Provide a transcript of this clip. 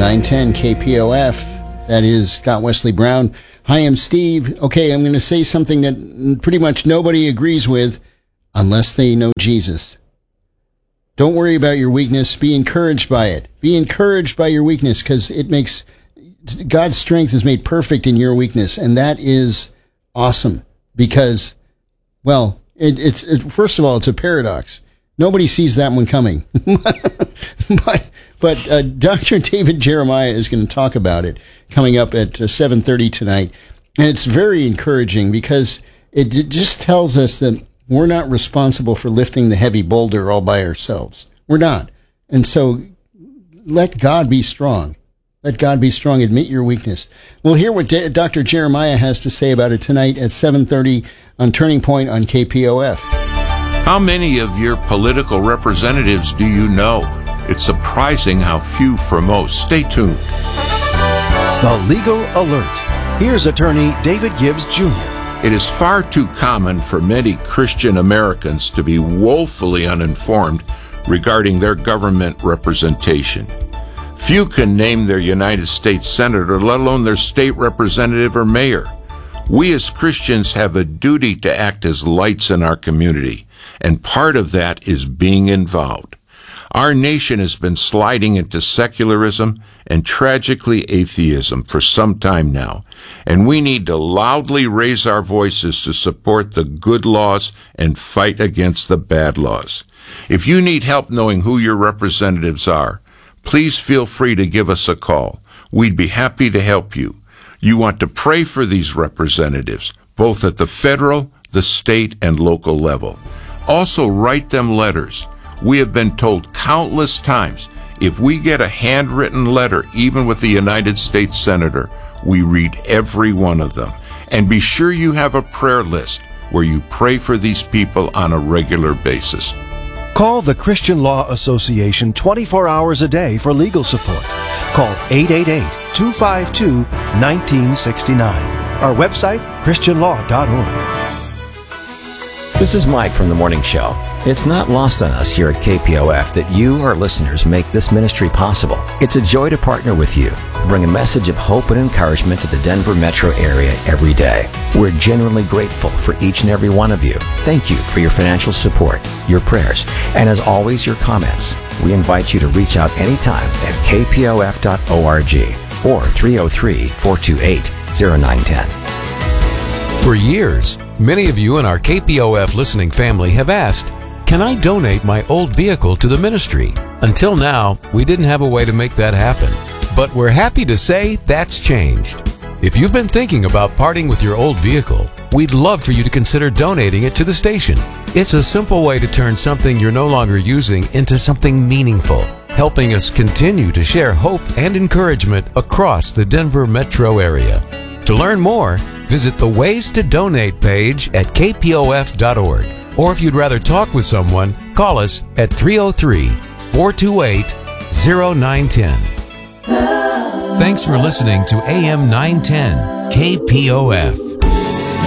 910 KPOF. That is Scott Wesley Brown. Hi, I'm Steve. Okay, I'm going to say something that pretty much nobody agrees with unless they know Jesus. Don't worry about your weakness. Be encouraged by it. Be encouraged by your weakness, because it makes God's strength is made perfect in your weakness, and that is awesome. Because, well, it's first of all, it's a paradox. Nobody sees that one coming. But Dr. David Jeremiah is going to talk about it coming up at 7:30 tonight. And it's very encouraging because it just tells us that we're not responsible for lifting the heavy boulder all by ourselves. We're not. And so let God be strong. Let God be strong. Admit your weakness. We'll hear what Dr. Jeremiah has to say about it tonight at 7:30 on Turning Point on KPOF. How many of your political representatives do you know? It's surprising how few for most. Stay tuned. The Legal Alert. Here's attorney David Gibbs Jr. It is far too common for many Christian Americans to be woefully uninformed regarding their government representation. Few can name their United States Senator, let alone their state representative or mayor. We as Christians have a duty to act as lights in our community, and part of that is being involved. Our nation has been sliding into secularism and tragically atheism for some time now, and we need to loudly raise our voices to support the good laws and fight against the bad laws. If you need help knowing who your representatives are, please feel free to give us a call. We'd be happy to help you. You want to pray for these representatives, both at the federal, the state, and local level. Also, write them letters. We have been told countless times, if we get a handwritten letter, even with the United States Senator, we read every one of them. And be sure you have a prayer list where you pray for these people on a regular basis. Call the Christian Law Association 24 hours a day for legal support. Call 888-252-1969. Our website, christianlaw.org. This is Mike from The Morning Show. It's not lost on us here at KPOF that you, our listeners, make this ministry possible. It's a joy to partner with you, bring a message of hope and encouragement to the Denver metro area every day. We're genuinely grateful for each and every one of you. Thank you for your financial support, your prayers, and as always, your comments. We invite you to reach out anytime at kpof.org or 303-428-0910. For years, many of you in our KPOF listening family have asked, can I donate my old vehicle to the ministry? Until now, we didn't have a way to make that happen. But we're happy to say that's changed. If you've been thinking about parting with your old vehicle, we'd love for you to consider donating it to the station. It's a simple way to turn something you're no longer using into something meaningful, helping us continue to share hope and encouragement across the Denver metro area. To learn more, visit the Ways to Donate page at kpof.org. Or if you'd rather talk with someone, call us at 303-428-0910. Thanks for listening to AM 910 KPOF.